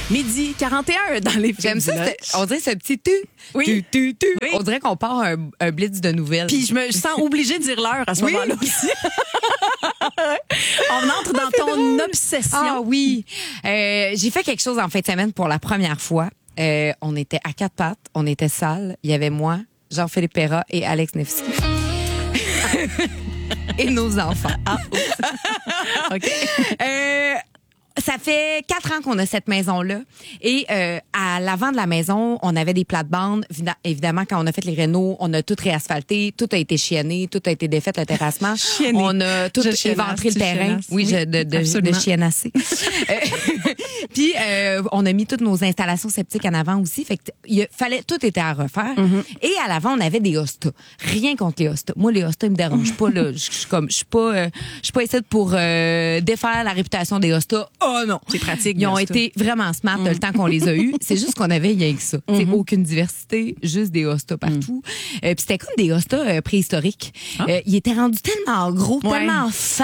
Midi 41 dans les J'aime ça, on dirait ce petit tu. Oui. Tu. Oui. On dirait qu'on part un blitz de nouvelles. Puis je me sens obligée de dire l'heure à ce moment-là aussi. On entre dans ton obsession. Ah oui. J'ai fait quelque chose en fin de semaine pour la première fois. On était à quatre pattes, on était sales. Il y avait moi, Jean-Philippe Perra et Alex Nevsky. Et nos enfants. OK. Ça fait 4 ans qu'on a cette maison-là. Et à l'avant de la maison, on avait des plates-bandes. Évidemment, quand on a fait les rénos, on a tout réasphalté, tout a été chienné, tout a été défait, le terrassement. Chienné. On a tout éventré le terrain. Oui, de chiennasser. Puis, on a mis toutes nos installations sceptiques en avant aussi. Fait que tout était à refaire. Et à l'avant, on avait des hostas. Rien contre les hostas. Moi, les hostas, ils me dérangent pas, là. Je suis pas ici pour défaire la réputation des hostas. Oh non! C'est pratique. Ils ont été vraiment smart le temps qu'on les a eus. C'est juste qu'on avait rien que ça. C'est aucune diversité, juste des hostas partout. Puis c'était comme des hostas préhistoriques. Ils étaient rendus tellement gros, tellement fat,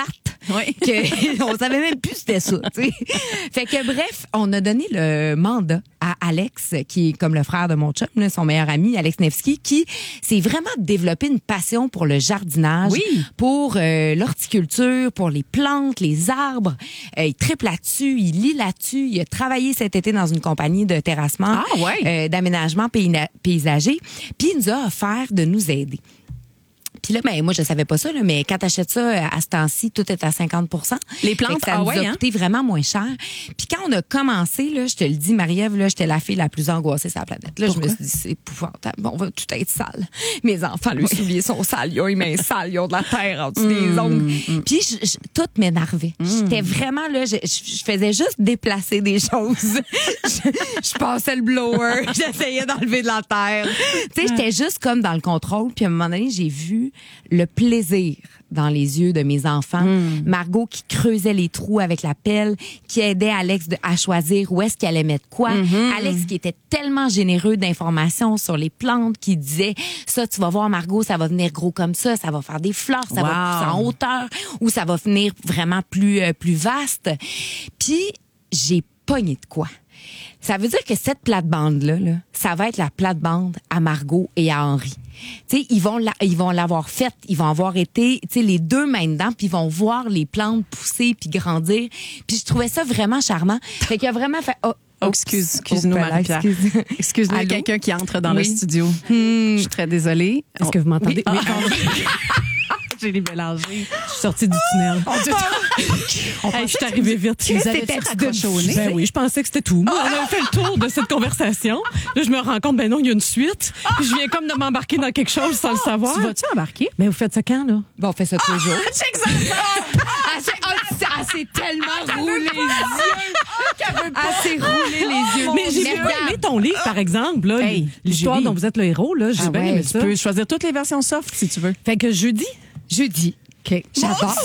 qu'on savait même plus c'était ça. T'sais. Fait que bref, on a donné le mandat à Alex, qui est comme le frère de mon chum, là, son meilleur ami, Alex Nevsky, qui s'est vraiment développé une passion pour le jardinage, pour l'horticulture, pour les plantes, les arbres. Il triple là-dessus, il lit là-dessus. Il a travaillé cet été dans une compagnie de terrassement, d'aménagement paysager. Puis il nous a offert de nous aider. Puis là, moi, je savais pas ça, là, mais quand t'achètes ça à ce temps-ci, tout est à 50 %. Les plantes, ça nous a coûté vraiment moins cher. Puis quand on a commencé, là, je te le dis, Marie-Ève, là, j'étais la fille la plus angoissée sur la planète. Là, je me suis dit, c'est épouvantable. On va tout être sale. Mes enfants, les souliers sont sales. Ils ont les mains sales. Ils ont de la terre en dessous des ongles. Puis tout m'énervait. J'étais vraiment, là, je faisais juste déplacer des choses. je passais le blower. J'essayais d'enlever de la terre. Tu sais, j'étais juste comme dans le contrôle. Puis à un moment donné, j'ai vu le plaisir dans les yeux de mes enfants. Margot qui creusait les trous avec la pelle, qui aidait Alex à choisir où est-ce qu'il allait mettre quoi. Alex qui était tellement généreux d'informations sur les plantes, qui disait, ça, tu vas voir, Margot, ça va venir gros comme ça va faire des fleurs, ça va pousser en hauteur, ou ça va venir vraiment plus vaste. Puis, j'ai pogné de quoi. Ça veut dire que cette plate-bande-là, là, ça va être la plate-bande à Margot et à Henri. Tu sais, ils vont l'avoir faite, ils vont avoir été, tu sais, les deux mains dedans, puis ils vont voir les plantes pousser puis grandir. Puis je trouvais ça vraiment charmant. Fait qu'il a vraiment fait excuse-nous, Marie-Pierre. Excuse-nous, il y a quelqu'un qui entre dans le studio. Je suis très désolée. Est-ce que vous m'entendez? Oui. J'ai les mélangés. Je suis sortie du tunnel. Je suis arrivée vite. Vous avez raccroché au nez? Ben oui, je pensais que c'était tout. Moi, on a fait le tour de cette conversation. Là, je me rends compte, ben non, il y a une suite. Puis je viens comme de m'embarquer dans quelque chose sans le savoir. Tu vas-tu embarquer? Ben, vous faites ça quand, là? Bon, on fait ça tous les jours. C'est tellement roulé les yeux. C'est roulé les yeux. Mais j'ai bien aimé ton livre, par exemple. Là, l'histoire dont vous êtes le héros. Là, j'ai bien aimé ça. Tu peux choisir toutes les versions soft, si tu veux. Fait que jeudi. OK. J'adore.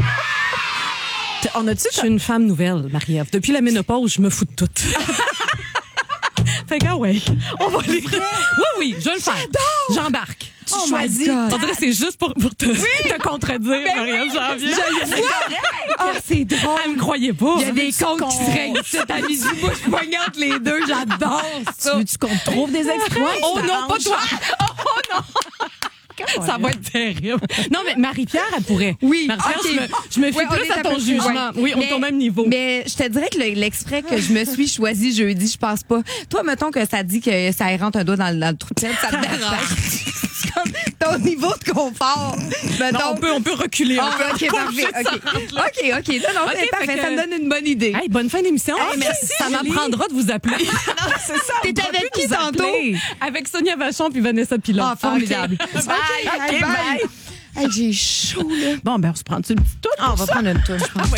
Je suis une femme nouvelle, Marie-Ève. Depuis la ménopause, je me fous de tout. Fait que, on va les faire. Oui, je vais le faire. J'embarque. Tu choisis. On dirait que c'est juste pour te contredire, Marie-Ève Janvier. C'est drôle. Elle me croyait pas. Il y a des comptes qui se règlent à midi. Moi, je poignante les deux. J'adore ça. Tu veux-tu qu'on te trouve des extraits? Oh non, pas toi. Oh non. Ça va être terrible. Non, mais Marie-Pierre, elle pourrait. Oui, Marie-Pierre, je me fie plus à ton jugement. Oui, on est au même niveau. Mais je te dirais que l'extrait que je me suis choisi jeudi, je pense pas. Toi, mettons que ça dit que ça rentre un doigt dans le trou de tête, ça te dérange. Ton niveau de confort. Non, on peut reculer. OK, parfait. OK. Non, c'est parfait. Ça me donne une bonne idée. Hey, bonne fin d'émission. Merci. Ça m'apprendra de vous appeler. Non, c'est ça. T'es avec qui tantôt? Avec Sonia Vachon puis Vanessa Pilon. Formidable. Bye. Hey, j'ai chaud, là. Bon, on se prend une petite touche. On va prendre une touche, je pense.